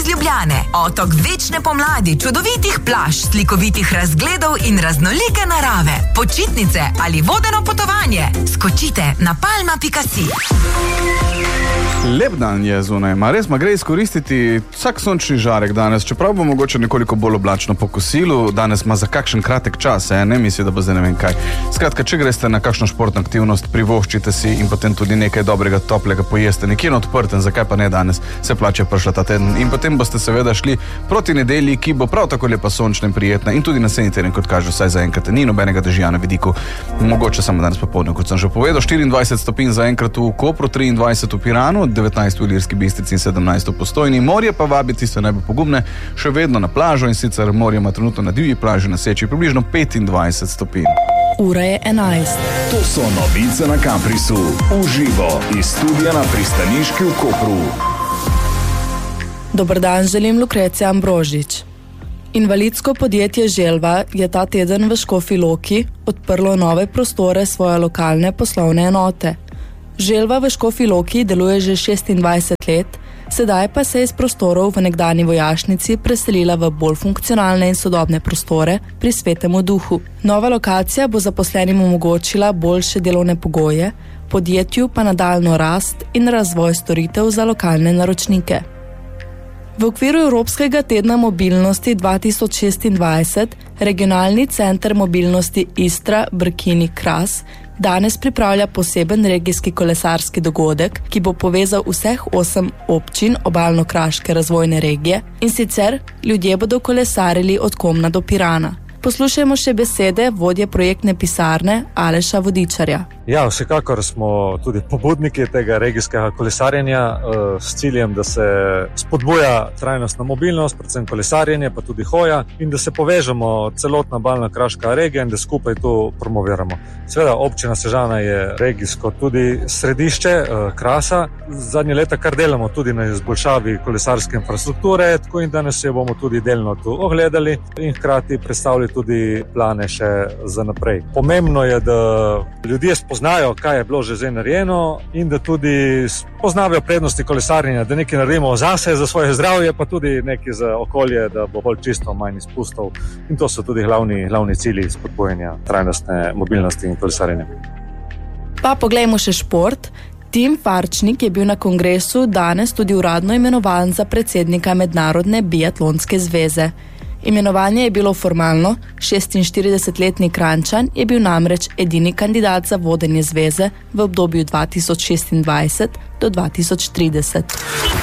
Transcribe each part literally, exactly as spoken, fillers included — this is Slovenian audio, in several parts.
iz Ljubljane. Otok večne pomladi, čudovitih plaž, slikovitih razgledov in raznolike narave. Počitnice ali vodeno potovanje. Skočite na palma pika si. Lep dan je zunaj, ma res ma gre izkoristiti vsak sončni žarek danes, čeprav bo mogoče nekoliko bolj oblačno po kosilu, danes ma za kakšen kratek čas, eh? ne misli, da bo zdaj ne vem kaj. Skratka, če greste na kakšno športno aktivnost, privoščite si in potem tudi nekaj dobrega, toplega pojeste, nekje na odprtem, zakaj pa ne danes, se plače prišla ta teden in potem boste seveda šli proti nedelji, ki bo prav tako lepa sončna in prijetna in tudi naslednji teden, kot kaže, vsaj zaenkrat ni nobenega dežja na vidiku, mogoče samo danes popoldne, kot sem že povedal, štiriindvajset stopinj zaenkrat v Kopru, triindvajset v Piranu, devetnajst v Ilirski Bistrici in sedemnajst v Postojni. Morje pa vabi tiste najbolj pogumne še vedno na plažo in sicer morje ima trenutno na divji plaži na Seči približno petindvajset stopinj. Ura je enajst. To so novice na Kamprisu. Uživo iz studia na Pristaniški v Kopru. Dober dan, želim Lukrecija Ambrožič. Invalidsko podjetje Želva je ta teden v Škofji Loki odprlo nove prostore svoje lokalne poslovne enote. Želva v Škofji Loki deluje že šestindvajset let, sedaj pa se je iz prostorov v nekdanji vojašnici preselila v bolj funkcionalne in sodobne prostore pri Svetemu Duhu. Nova lokacija bo zaposlenim omogočila boljše delovne pogoje, podjetju pa nadaljnjo rast in razvoj storitev za lokalne naročnike. V okviru Evropskega tedna mobilnosti dva tisoč šestindvajset Regionalni center mobilnosti Istra Brkini Kras danes pripravlja poseben regijski kolesarski dogodek, ki bo povezal vseh osem občin obalno-kraške razvojne regije, in sicer ljudje bodo kolesarili od Komna do Pirana. Poslušajmo še besede vodje projektne pisarne Aleša Vodičarja. Ja, vsekakor smo tudi pobudniki tega regijskega kolesarjenja uh, s ciljem, da se spodbuja trajnostna mobilnost, predvsem kolesarjenje, pa tudi hoja in da se povežemo celotna obalno-kraška regija in da skupaj to promoviramo. Seveda, občina Sežana je regijsko tudi središče uh, Krasa. Zadnje leta kar delamo tudi na izboljšavi kolesarske infrastrukture, tako in danes se bomo tudi delno tu ogledali in hkrati predstavili tudi plane še za naprej. Pomembno je, da ljudje spoznajo, kaj je bilo že zdaj narejeno in da tudi poznajo prednosti kolesarjenja, da nekaj naredimo zase, za svoje zdravje, pa tudi nekaj za okolje, da bo bolj čisto, manj izpustov. In to so tudi glavni, glavni cilji spodbujanja trajnostne mobilnosti in kolesarjenja. Pa poglejmo še šport. Tim Farčnik je bil na kongresu danes tudi uradno imenovan za predsednika Mednarodne biatlonske zveze. Imenovanje je bilo formalno, šestinštiridesetletni Kranjčan je bil namreč edini kandidat za vodenje zveze v obdobju dva tisoč šestindvajset do dva tisoč trideset.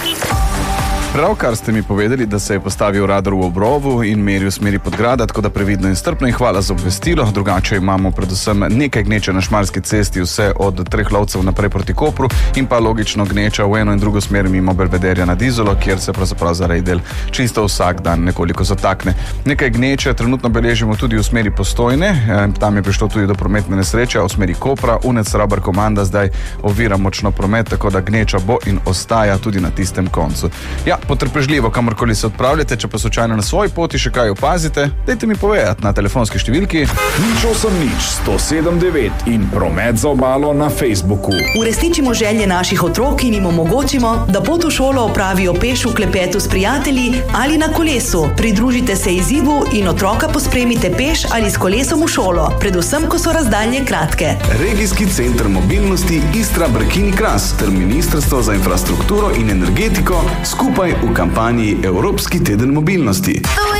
Pravkar ste mi povedali, da se je postavil radar v Obrovu in meri v smeri Podgrada, tako da previdno in strpno in hvala za obvestilo. Drugače imamo predvsem nekaj gneče na Šmarski cesti, vse od Treh lovcev naprej proti Kopru in pa logično gneča v eno in drugo smer mimo Belvederja nad Izolo, kjer se pravzaprav zaradi del čisto vsak dan nekoliko zatakne. Nekaj gneče trenutno beležimo tudi v smeri Postojne, tam je prišlo tudi do prometne nesreče, v smeri Kopra, Unec Rabar komanda zdaj ovira močno promet, tako da gneča bo in ostaja tudi na tistem koncu. Ja, potrpežljivo, kamorkoli se odpravljate, če pa slučajno na svoji poti še kaj opazite, dajte mi povedati na telefonski številki nič osem nič sto sedem devet in Promet za obalo na Facebooku. Uresničimo želje naših otrok in jim omogočimo, da pot v šolo opravijo peš v klepetu s prijatelji ali na kolesu. Pridružite se izzivu in otroka pospremite peš ali s kolesom v šolo, predvsem, ko so razdalje kratke. Regijski center mobilnosti Istra Brkini Kras ter Ministrstvo za infrastrukturo in energetiko skupaj v kampanji Evropski teden mobilnosti.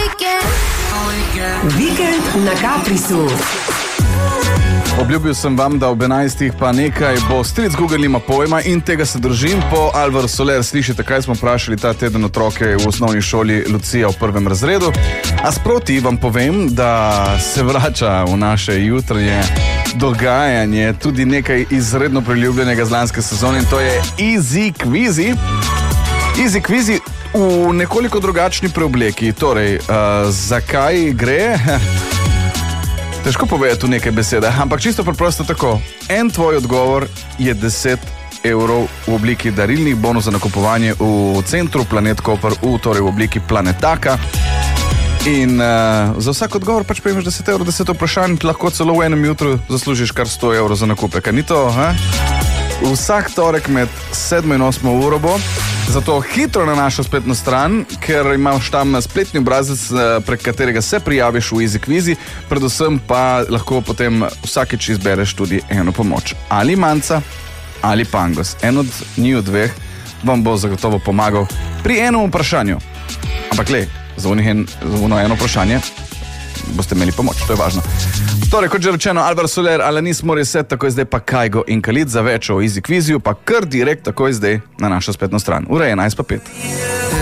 Vikend na Kaprisu. Obljubil sem vam, da ob enajstih pa nekaj bo stric Google nima pojma in tega se držim. Po Alvaro Soler slišite, kaj smo vprašali ta teden otroke v osnovni šoli Lucija v prvem razredu. A sproti vam povem, da se vrača v naše jutranje dogajanje tudi nekaj izredno priljubljenega z lanske sezone in to je Easy Quizy. Easy Quizy v nekoliko drugačni preobleki. Torej, uh, zakaj gre? Težko povedati v nekaj besede, ampak čisto preprosto tako. En tvoj odgovor je deset evrov v obliki darilnih bonusov za nakupovanje v centru Planet Koper, v, torej v obliki Planetaka. In uh, za vsak odgovor pač prejmeš deset evrov, deset vprašanj, lahko celo v enem jutru zaslužiš kar sto evrov za nakupe. Kaj ni to, ha? Vsak torek med sedmo in osmo uro bo Zato hitro na našo spletno stran, ker imaš tam spletni obrazec, prek katerega se prijaviš v Easy Quizi, predvsem pa lahko potem vsakeč izbereš tudi eno pomoč. Ali manca, ali pangos. En od njiju dveh vam bo zagotovo pomagal pri enem vprašanju. Ampak le, za uno eno vprašanje boste imeli pomoč, to je važno. Torej, kot že rečeno, Alvaro Soler, Alanis Morissette, takoj zdaj pa Kaigo in Khalid. Za več o Easy Quiziju pa kar direkt takoj zdaj na našo spletno stran. Ura je enajst pa pet.